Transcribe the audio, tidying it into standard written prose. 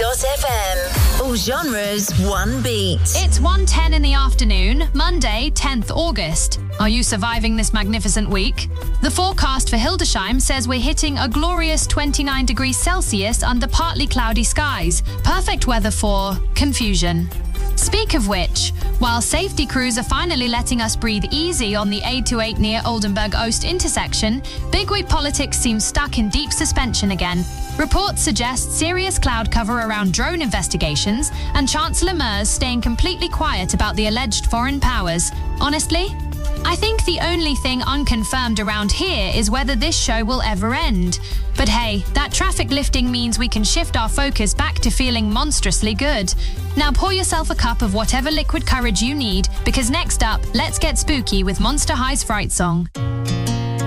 FM. All genres, one beat. It's 1:10 in the afternoon, Monday, 10th August. Are you surviving this magnificent week? The forecast for Hildesheim says we're hitting a glorious 29 degrees Celsius under partly cloudy skies. Perfect weather for confusion. Speak of which, while safety crews are finally letting us breathe easy on the A28 near Oldenburg-Oost intersection, bigwig politics seems stuck in deep suspension again. Reports suggest serious cloud cover around drone investigations and Chancellor Merz staying completely quiet about the alleged foreign powers. Honestly, I think the only thing unconfirmed around here is whether this show will ever end. But hey, that traffic lifting means we can shift our focus back to feeling monstrously good. Now pour yourself a cup of whatever liquid courage you need, because next up, let's get spooky with Monster High's Fright Song.